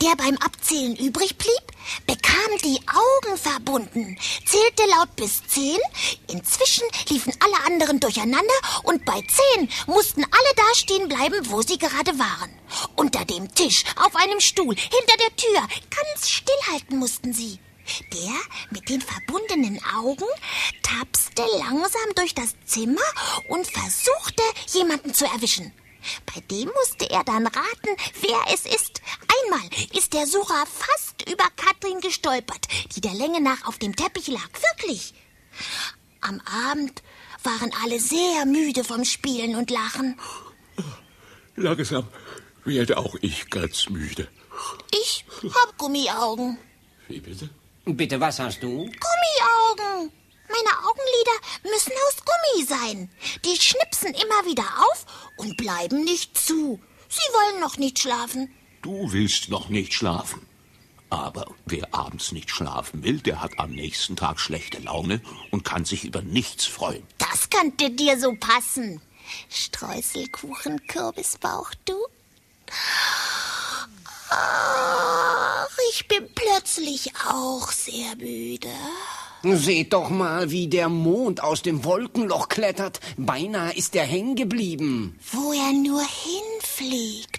der beim Abzählen übrig blieb, bekam die Augen verbunden, zählte laut bis 10. Inzwischen liefen alle anderen durcheinander und bei 10 mussten alle da stehen bleiben, wo sie gerade waren. Unter dem Tisch, auf einem Stuhl, hinter der Tür, ganz stillhalten mussten sie. Der mit den verbundenen Augen tapste langsam durch das Zimmer und versuchte, jemanden zu erwischen. Bei dem musste er dann raten, wer es ist. Einmal ist der Sucher fast über Katrin gestolpert, die der Länge nach auf dem Teppich lag. Wirklich. Am Abend waren alle sehr müde vom Spielen und Lachen. Langsam werde auch ich ganz müde. Ich hab Gummiaugen. Wie bitte? Bitte, was hast du? Gummiaugen. Meine Augenlider müssen aus Gummi sein. Die schnipsen immer wieder auf und bleiben nicht zu. Sie wollen noch nicht schlafen. Du willst noch nicht schlafen. Aber wer abends nicht schlafen will, der hat am nächsten Tag schlechte Laune und kann sich über nichts freuen. Das könnte dir so passen. Streuselkuchen, Kürbisbauch, du? Ach, ich bin plötzlich auch sehr müde. Seht doch mal, wie der Mond aus dem Wolkenloch klettert. Beinahe ist er hängen geblieben. Wo er nur hinfliegt.